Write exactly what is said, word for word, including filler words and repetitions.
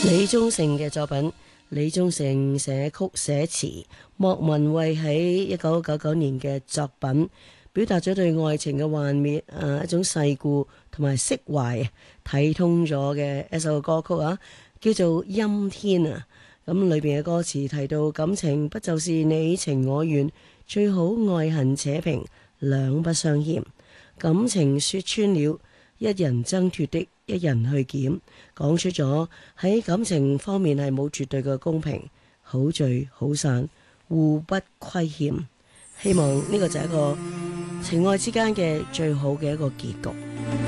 李宗盛嘅作品，李宗盛寫曲寫詞，莫文蔚喺一九九九年嘅作品，表達咗對愛情嘅幻滅，誒一種世故同埋釋懷，睇通咗嘅一首歌曲啊，叫做《陰天》啊。咁裏邊嘅歌詞提到感情不就是你情我願，最好愛恨且平，兩不相欠。感情說穿了，一人掙脫的，一人去撿，講出咗喺感情方面係冇絕對嘅公平，好聚好散，互不虧欠。希望呢個就係一個情愛之間嘅最好嘅一個結局。